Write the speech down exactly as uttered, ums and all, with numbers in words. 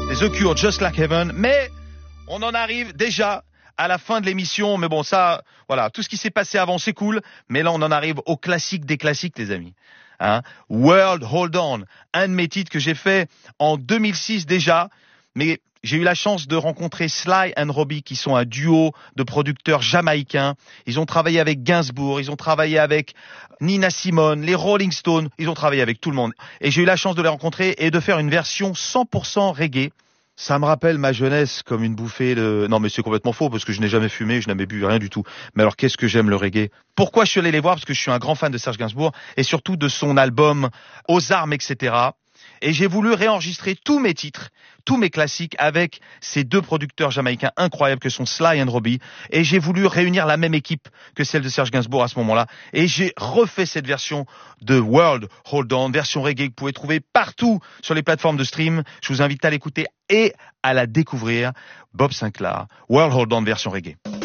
The Cure, Just Like Heaven. Mais on en arrive déjà à la fin de l'émission. Mais bon, ça, voilà, tout ce qui s'est passé avant, c'est cool. Mais là, on en arrive au classique des classiques, les amis. Hein? World Hold On, un de mes titres que j'ai fait en deux mille six déjà. Mais j'ai eu la chance de rencontrer Sly and Robbie, qui sont un duo de producteurs jamaïcains. Ils ont travaillé avec Gainsbourg, ils ont travaillé avec Nina Simone, les Rolling Stones, ils ont travaillé avec tout le monde. Et j'ai eu la chance de les rencontrer et de faire une version cent pour cent reggae. Ça me rappelle ma jeunesse comme une bouffée de... Non mais c'est complètement faux parce que je n'ai jamais fumé, je n'avais bu rien du tout. Mais alors qu'est-ce que j'aime le reggae. Pourquoi je suis allé les voir? Parce que je suis un grand fan de Serge Gainsbourg et surtout de son album Aux armes, et cetera. Et j'ai voulu réenregistrer tous mes titres, tous mes classiques avec ces deux producteurs jamaïcains incroyables que sont Sly and Robbie. Et j'ai voulu réunir la même équipe que celle de Serge Gainsbourg à ce moment-là. Et j'ai refait cette version de World Hold On, version reggae que vous pouvez trouver partout sur les plateformes de stream. Je vous invite à l'écouter et à la découvrir. Bob Sinclair, World Hold On version reggae.